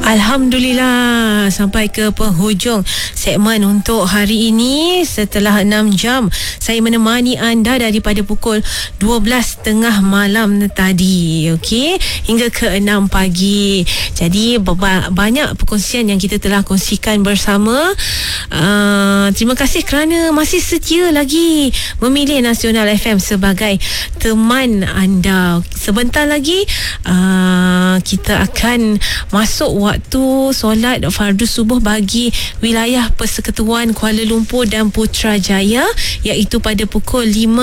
Alhamdulillah, sampai ke penghujung segmen untuk hari ini. Setelah 6 jam saya menemani anda daripada pukul 12.30 malam tadi, okey, hingga ke 6 pagi. Jadi banyak perkongsian yang kita telah kongsikan bersama. Terima kasih kerana masih setia lagi memilih Nasional FM sebagai teman anda. Sebentar lagi kita akan masuk waktu solat fardu subuh bagi wilayah Persekutuan Kuala Lumpur dan Putrajaya, iaitu pada pukul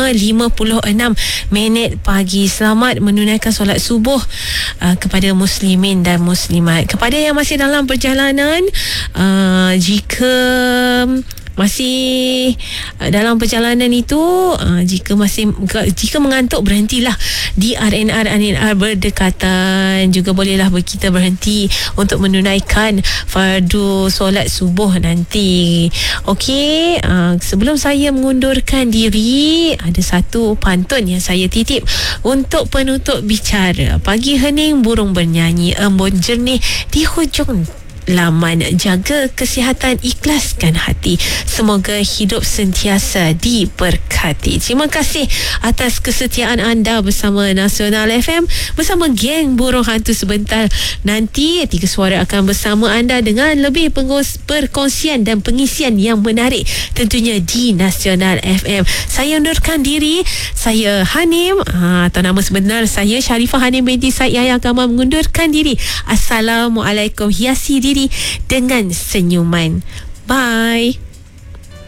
5.56 pagi. Selamat menunaikan solat subuh kepada muslimin dan muslimat. Kepada yang masih dalam perjalanan, jika masih dalam perjalanan itu, jika mengantuk, berhentilah di RNR berdekatan. Juga bolehlah kita berhenti untuk menunaikan fardu solat subuh nanti. Okey, sebelum saya mengundurkan diri, ada satu pantun yang saya titip untuk penutup bicara. Pagi hening burung bernyanyi, embun jernih di hujung laman. Jaga kesihatan, ikhlaskan hati. Semoga hidup sentiasa diberkati. Terima kasih atas kesetiaan anda bersama Nasional FM, bersama geng Burung Hantu. Sebentar nanti 3 Suara akan bersama anda dengan lebih perkongsian dan pengisian yang menarik, tentunya di Nasional FM. Saya undurkan diri. Saya Hanim, atau nama sebenar saya Sharifah Hanim binti Said Yahya Kamal, mengundurkan diri. Assalamualaikum. Hiasi diri dengan senyuman. Bye.